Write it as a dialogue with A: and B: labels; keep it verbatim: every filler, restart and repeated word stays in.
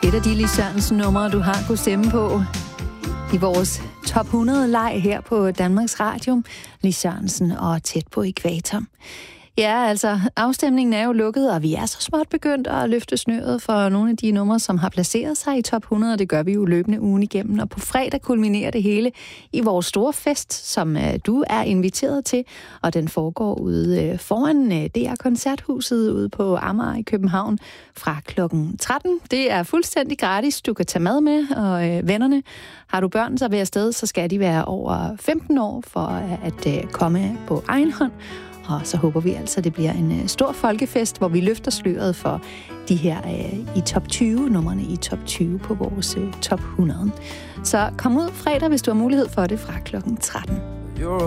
A: Et af de Lis Sørensen-numre, du har kunnet stemme på i vores top hundrede-leg her på Danmarks Radio. Lis Sørensen og Tæt på ækvator. Ja, altså, afstemningen er jo lukket, og vi er så småt begyndt at løfte snøret for nogle af de numre, som har placeret sig i top hundrede. Det gør vi jo løbende ugen igennem, og på fredag kulminerer det hele i vores store fest, som uh, du er inviteret til, og den foregår ude uh, foran uh, D R-koncerthuset ude på Amager i København fra klokken tretten. Det er fuldstændig gratis. Du kan tage mad med, og uh, vennerne, har du børn, så vil afsted, så skal de være over femten år for uh, at uh, komme på egen hånd. Og så håber vi altså, at det bliver en uh, stor folkefest, hvor vi løfter sløret for de her uh, i top tyve, numrene i top tyve på vores uh, top hundrede. Så kom ud fredag, hvis du har mulighed for det, fra klokken tretten.
B: You're